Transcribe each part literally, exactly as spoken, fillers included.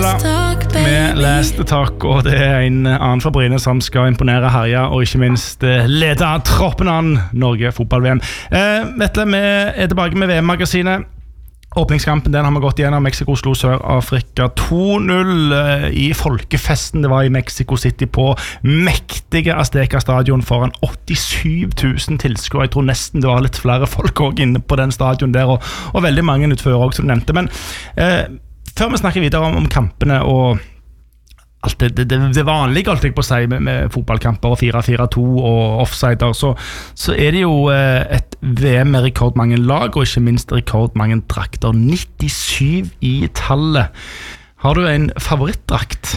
Kapella med Last Talk, og det er en annen fra Bryne som skal imponere herja, og ikke minst lede troppen an Norge fotball-V M. Eh, Vetle, vi er tilbake med V M-magasinet. Åpningskampen den har vi gått gjennom. Mexico slo Sør-Afrika to null i folkefesten. Det var i Mexico City på mektige Azteca stadion foran åttisyv tusen tilskuere. Jeg tror nesten det var litt flere folk også inne på den stadion der, og, og veldig mange utfører også, som du nevnte. Men eh, før vi snakker videre om, om kampene og alt det, det, det vanlige, alt jeg på å si, med, med fotballkamper og fire fire to og offsider, så, så er det jo eh, et V M med rekordmange lag, og ikke minst rekordmange drakter. nittisyv i tallet. Har du en favorittdrakt?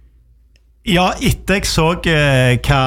Ja, etter jeg så eh, hva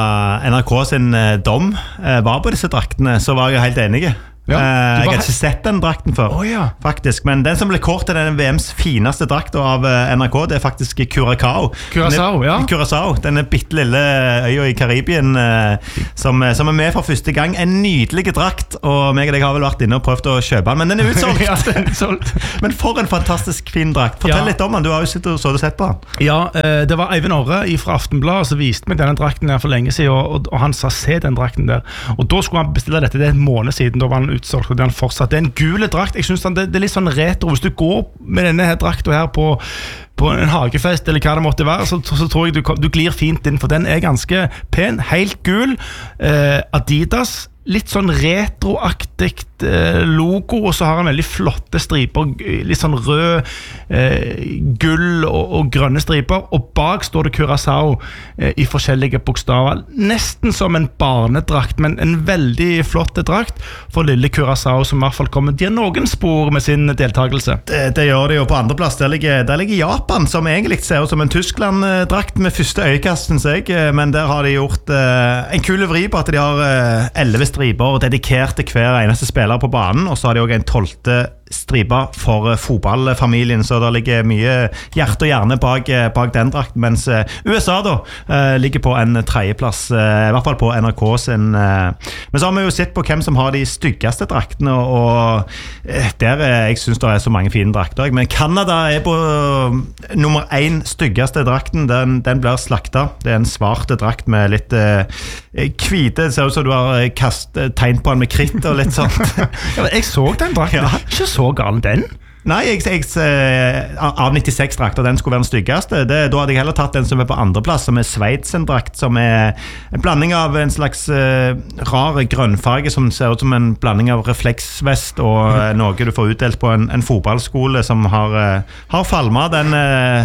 N R K sin eh, dom eh, var på disse draktene, så var jeg helt enig. Ja, uh, jeg har ikke sett den drakten før, oh, ja. faktisk. Men den som ble kort til den V M's fineste drakt av uh, N R K, det er faktisk Curaçao. Curaçao, ja. Curaçao, denne bittelille øya i Karibien uh, som, som er med for første gang. En nydelig drakt, og meg og deg har vel vært inne og prøvd å kjøpe den, men den er utsolgt. ja, den er utsolgt. Men for en fantastisk fin drakt. Fortell ja. litt om den, du har jo sittet og så det sett på den. Ja, uh, det var Eivind Orre fra Aftenbladet som viste meg denne drakten der for lenge siden, og, og, og han sa se den drakten der. Og da skulle han bestille dette, det er en måned siden, da var han utsolgt, og det er han fortsatt. Det er en gule drakt. Jeg synes det, det er litt sånn retro. Hvis du går med denne her drakten her på, på en hagefest, eller hva det måtte være, så, så tror jeg du, du glir fint inn, for den er ganske pen, helt gul. Eh, Adidas, litt sånn retroaktigt eh, logo, og så har han veldig flotte striper, litt sånn rød, eh, gull og, og grønne striper, og bak står det Curaçao eh, i forskjellige bokstaver. Nesten som en barnedrakt, men en veldig flott drakt for lille Curaçao, som i hvert fall kommer til noen spor med sin deltakelse. Det, det gjør det jo på andreplass. Der ligger, der ligger Japan, som egentlig ser ut som en Tyskland-drakt med første øyekast, synes jeg, men der har de gjort eh, en kul vri på at de har eh, elleve striper dedikert til hver eneste spiller på banen, og så har de også en tolvte stripa for fotballfamilien, så der ligger mye hjerte og hjerne bak, bak den drakten, mens U S A da uh, ligger på en tredjeplass, uh, i hvert fall på N R K sin. Uh. Men så har vi jo sett på hvem som har de styggeste draktene, og, og uh, der uh, jeg synes det er så mange fine drakter, men Canada er på uh, nummer én styggeste drakten. Den, den blir slakta. Det er en svarte drakt med litt uh, hvite, det ser ut som du har kast, tegn på den med kritt og litt sånt. ja, jeg så den drakten, ja. Ikke så galen den. Nei, jeg, jeg, av nittiseks drakter, den skulle være den styggeste. Det, da hadde jeg heller tatt den som er på andreplass, som er Sveits en drakt, som er en blanding av en slags uh, rar grønnfarge, som ser ut som en blanding av refleksvest og uh, noe du får utdelt på en, en fotballskole som har, uh, har falmet. Den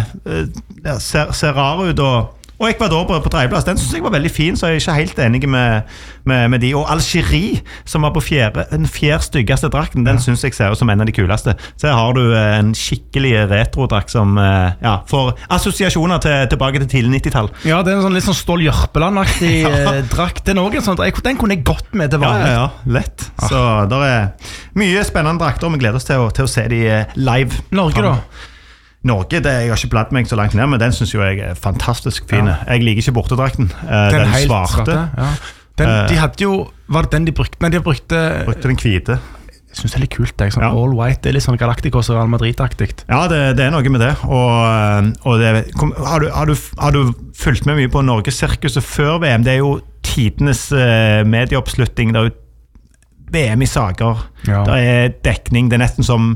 uh, ser, ser rar ut, og Og Ecuador på, på tredjeplass, den synes jeg var veldig fin, så jeg er ikke helt enig med, med, med de. Og Algerie, som var på fjerde, den fjerde styggeste drakten, den ja. synes jeg ser ut som en av de kuleste. Så her har du en skikkelig retrodrakt som ja, får assosiasjoner til, tilbake til tidlig nittitall. Ja, det er en sånn litt sånn Stål Jørpeland-aktig ja. drakt. Den, også, sånn, den kunne jeg gått med til vanlig. Ja, ja, lett. Ah. Så der er mye spennende drakter, og vi gleder oss til å, til å se de live. Norge da? Norge, det, jeg har ikke bladd meg så langt ned, men den synes jo jeg er fantastisk fin. Ja. Jeg liker ikke bortedrakten. Den, den svarte. svarte ja. den, de hadde jo, var det den de brukte? Nei, de brukte... Brukte den hvite. Jeg synes det er litt kult, det, sånn ja. all white, det er litt sånn Galacticos og Real Madrid-aktig. Ja, det, det er noe med det. Og, og det kom, har, du, har, du, har du fulgt med mye på Norgescirkuset før V M? Det er jo tidenes uh, medieoppslutning, det er jo V M i saker, ja. det er dekning, det er nesten som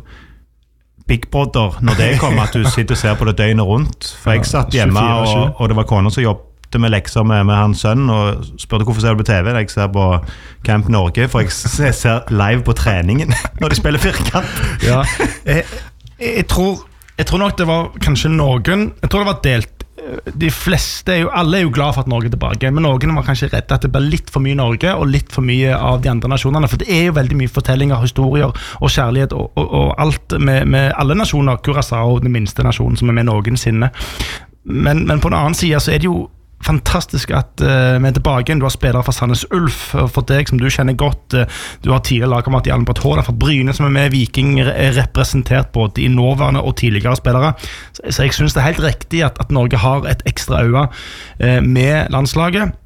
Big Brother, når det kom, at du sitter og ser på det døgnet rundt. For jeg satt hjemme, og, og det var kona som jobbet med lekser med, med hans sønn, og spurte hvorfor ser du på T V. Jeg ser på Camp Norge, for jeg ser live på treningen når de spiller firkant. Ja, jeg, jeg, tror, jeg tror nok det var kanskje noen, jeg tror det var delt. De fleste er jo, alle er jo glad for at Norge er tilbake, men noen var kanskje redde at det blir litt for mye Norge og litt for mye av de andre nasjonene, for det er jo veldig mye fortellinger, historier og kjærlighet og, og, og alt med, med alle nasjoner. Curaçao, den minste nasjonen som er med noensinne, men, men på den annen side så er det jo fantastisk at uh, vi er tilbake igjen. Du har spillere fra Sandnes Ulf, for deg som du kjenner godt. Uh, du har tidligere lagkamerat i Allenbrett Haaland fra Bryne som er med. Viking er representert både i nåværende og tidligere spillere. Så, så jeg synes det er helt riktig at, at Norge har et ekstra øye uh, med landslaget.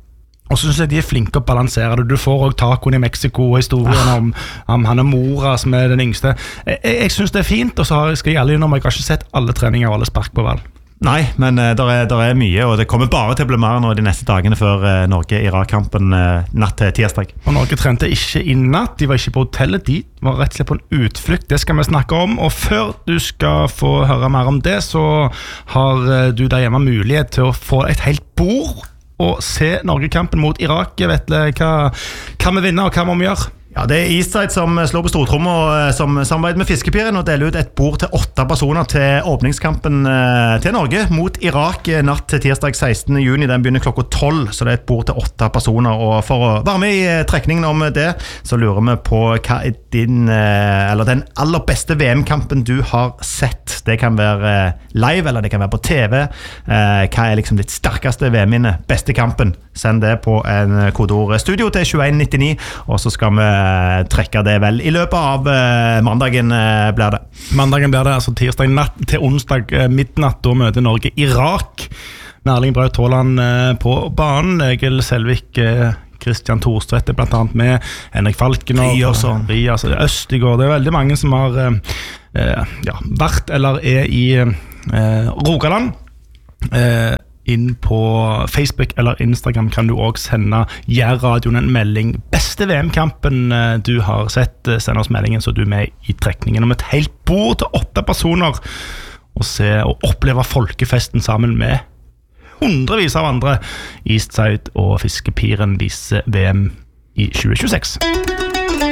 Og så synes jeg de er flinke å balansere det. Du får også tacoen i Mexico, historien om, om han er Mora som er den yngste. Jeg, jeg synes det er fint, og så skal jeg alle innom, jeg har ikke sett alle treninger og alle spark på Val. Nei, men uh, der, er, der er mye, og det kommer bare til å bli mer nå de neste dagene før uh, Norge-Irak-kampen uh, natt til tirsdag. Og Norge trente ikke i natt, de var ikke på hotellet, de var rett og slett på en utflukt, det skal vi snakke om. Og før du skal få høre mer om det, så har uh, du der hjemme mulighet til å få et helt bord og se Norge-kampen mot Irak. Jeg vet hva, hva vi vinner og hva må vi gjøre? Ja, det er Eastside som slår på stortrommet og som samarbeider med Fiskepiren og deler ut et bord til åtte personer til åpningskampen til Norge mot Irak natt til tirsdag sekstende juni. Den begynner klokka tolv, så det er et bord til åtte personer. Og for å være med i trekningen om det, så lurer vi på hva er din, eller den aller beste V M-kampen du har sett. Det kan være live, eller det kan være på T V. Hva er liksom ditt sterkeste V M-minne, beste kampen? Send det på en kodeord studio til tjueen nittini, og så skal vi trekke det vel i løpet av uh, mandagen uh, blir det. Mandagen blir det, altså tirsdag natt til onsdag uh, midnatt, da møter Norge Irak. Med Erling Braut Haaland uh, på banen, Egil Selvik, uh, Christian Thorstvedt blant annet med, Henrik Falken og Rias Østigård. Det er veldig mange som har uh, uh, ja, vært eller er i uh, Rogaland. Uh, inn på Facebook eller Instagram kan du også sende Jærradioen en melding. Beste V M-kampen du har sett, send oss meldingen så du er med i trekningen om et helt bord til åtte personer og se og oppleve folkefesten sammen med hundrevis av andre. Eastside og Fiskepiren viser V M i tjue tjueseks.